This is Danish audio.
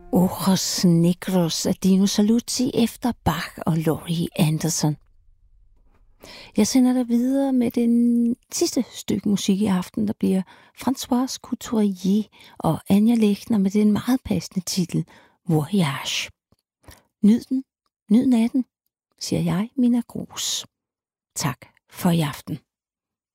Ojos Negros af Dino Saluzzi efter Bach og Laurie Anderson. Jeg sender dig videre med den sidste stykke musik i aften, der bliver Françoise Couturier og Anja Lechner med den meget passende titel Voyage. Nyd natten, siger jeg, Mina Grus. Tak for i aften.